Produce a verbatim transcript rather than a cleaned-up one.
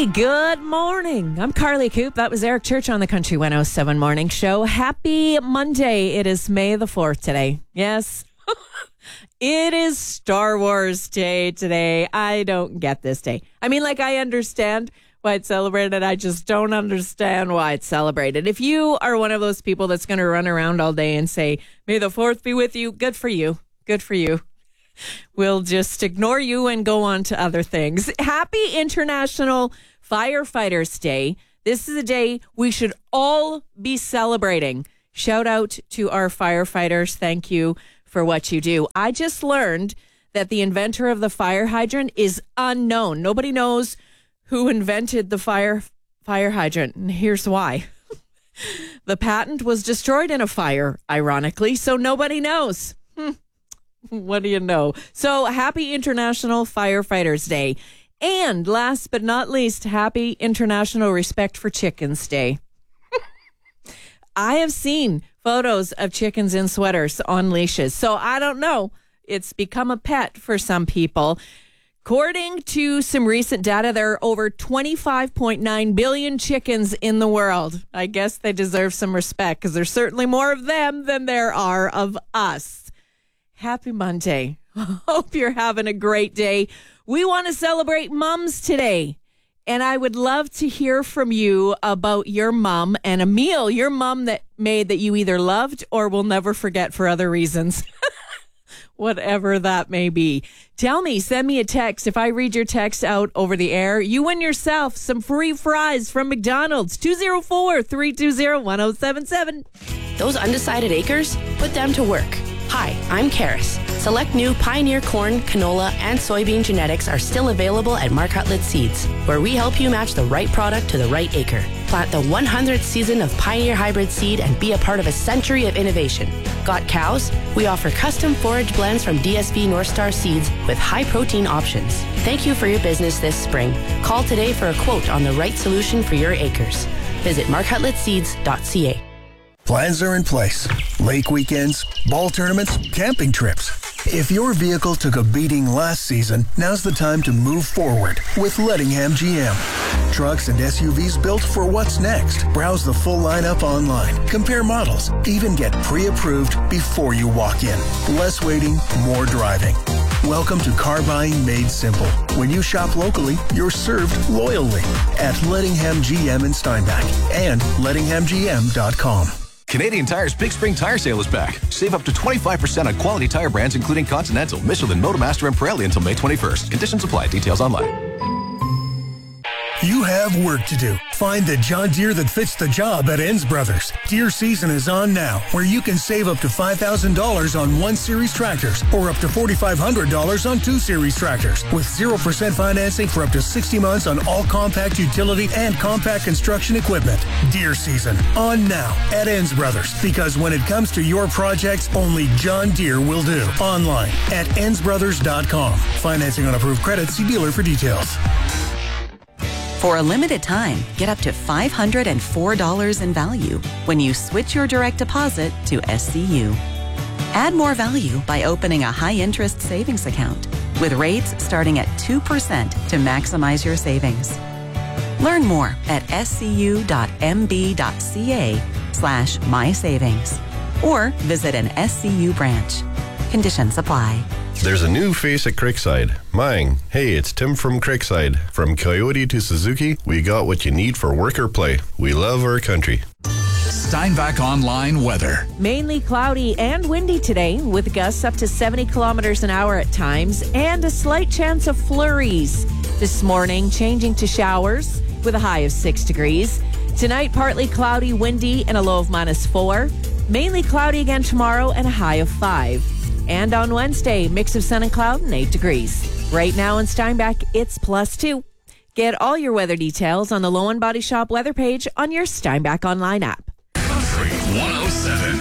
Hey, good morning. I'm Carly Coop. That was Eric Church on the Country one oh seven Morning Show. Happy Monday. It is May the fourth today. Yes, it is Star Wars Day today. I don't get this day. I mean, like, I understand why it's celebrated. I just don't understand why it's celebrated. If you are one of those people that's going to run around all day and say, May the fourth be with you, good for you. Good for you. We'll just ignore you and go on to other things. Happy International Firefighters Day. This is a day we should all be celebrating. Shout out to our firefighters. Thank you for what you do. I just learned that the inventor of the fire hydrant is unknown. Nobody knows who invented the fire fire hydrant, and here's why. The patent was destroyed in a fire, ironically, so nobody knows. Hmm. What do you know? So happy International Firefighters Day. And last but not least, happy International Respect for Chickens Day. I have seen photos of chickens in sweaters on leashes. So I don't know. It's become a pet for some people. According to some recent data, there are over twenty-five point nine billion chickens in the world. I guess they deserve some respect because there's certainly more of them than there are of us. Happy Monday. Hope you're having a great day. We want to celebrate moms today. And I would love to hear from you about your mom and a meal your mom that made that you either loved or will never forget for other reasons. Whatever that may be. Tell me, send me a text. If I read your text out over the air, you win yourself some free fries from McDonald's. two oh four, three two oh, one oh seven seven. Those undecided acres, put them to work. Hi, I'm Karis. Select new Pioneer corn, canola, and soybean genetics are still available at Mark Hutlett Seeds, where we help you match the right product to the right acre. Plant the one hundredth season of Pioneer hybrid seed and be a part of a century of innovation. Got cows? We offer custom forage blends from D S V North Star Seeds with high protein options. Thank you for your business this spring. Call today for a quote on the right solution for your acres. Visit mark hutlett seeds dot c a. Plans are in place. Lake weekends, ball tournaments, camping trips. If your vehicle took a beating last season, now's the time to move forward with Lettingham G M. Trucks and S U Vs built for what's next. Browse the full lineup online. Compare models. Even get pre-approved before you walk in. Less waiting, more driving. Welcome to car buying made simple. When you shop locally, you're served loyally at Lettingham G M in Steinbach and lettingham g m dot com. Canadian Tire's Big Spring Tire Sale is back. Save up to twenty-five percent on quality tire brands including Continental, Michelin, Motomaster, and Pirelli until May twenty-first. Conditions apply. Details online. You have work to do. Find the John Deere that fits the job at Enns Brothers. Deere season is on now, where you can save up to five thousand dollars on one series tractors or up to four thousand five hundred dollars on two series tractors with zero percent financing for up to sixty months on all compact utility and compact construction equipment. Deere season on now at Enns Brothers, because when it comes to your projects, only John Deere will do. Online at enns brothers dot com. Financing on approved credit. See dealer for details. For a limited time, get up to five hundred four dollars in value when you switch your direct deposit to S C U. Add more value by opening a high-interest savings account with rates starting at two percent to maximize your savings. Learn more at scu dot m b dot c a slash my savings or visit an S C U branch. Conditions apply. There's a new face at Creekside. Mine. Hey, it's Tim from Creekside. From Coyote to Suzuki, we got what you need for work or play. We love our country. Steinbach Online weather. Mainly cloudy and windy today with gusts up to seventy kilometers an hour at times and a slight chance of flurries. This morning, changing to showers with a high of six degrees. Tonight, partly cloudy, windy, and a low of minus four. Mainly cloudy again tomorrow and a high of five. And on Wednesday, mix of sun and cloud and eight degrees. Right now in Steinbach, it's plus two. Get all your weather details on the Low and Body Shop weather page on your Steinbach Online app. one oh seven.